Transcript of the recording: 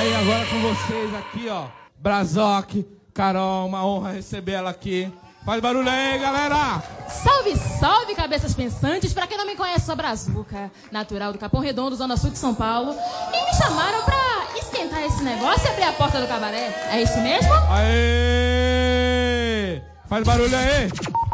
Aí, agora com vocês aqui, ó. Brazoc, Carol, uma honra receber ela aqui. Faz barulho aí, galera! Salve, salve, cabeças pensantes! Pra quem não me conhece, sou Brazuca, natural do Capão Redondo, zona sul de São Paulo. E me chamaram pra esquentar esse negócio e abrir a porta do cabaré. É isso mesmo? Aê! Faz barulho aí!